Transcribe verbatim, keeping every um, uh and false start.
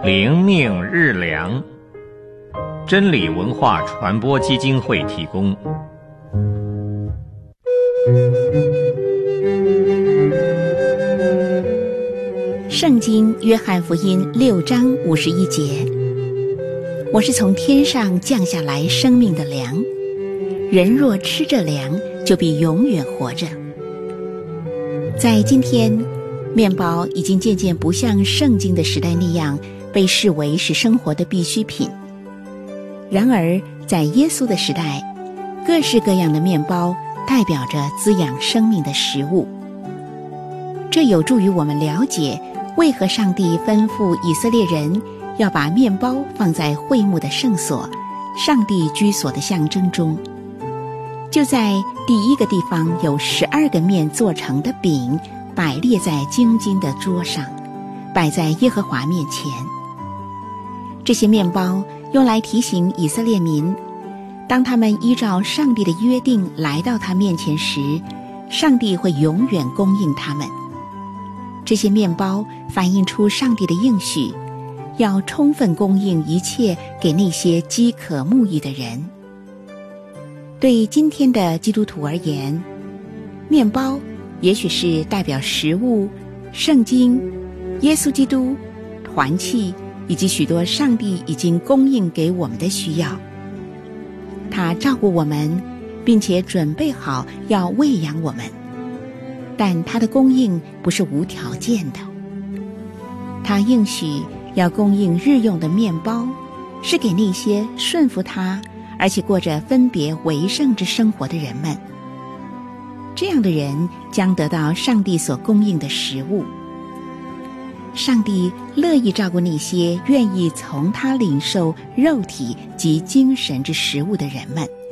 灵命日粮，真理文化传播基金会提供。 圣经约翰福音六章五十一节，我是从天上降下来生命的粮，人若吃这粮，就必永远活着。在今天，面包已经渐渐不像圣经的时代那样被视为是生活的必需品。然而在耶稣的时代，各式各样的面包代表着滋养生命的食物。这有助于我们了解为何上帝吩咐以色列人要把面包放在会幕的圣所，上帝居所的象征中。就在第一个地方有十二个面做成的饼摆列在精金的桌上，摆在耶和华面前。这些面包用来提醒以色列民，当他们依照上帝的约定来到他面前时，上帝会永远供应他们。这些面包反映出上帝的应许，要充分供应一切给那些饥渴慕义的人。对今天的基督徒而言，面包也许是代表食物、圣经、耶稣基督、团契以及许多上帝已经供应给我们的需要。他照顾我们，并且准备好要喂养我们，但他的供应不是无条件的。他应许要供应日用的面包，是给那些顺服他而且过着分别为圣之生活的人们。这样的人将得到上帝所供应的食物。上帝乐意照顾那些愿意从他领受肉体及精神之食物的人们。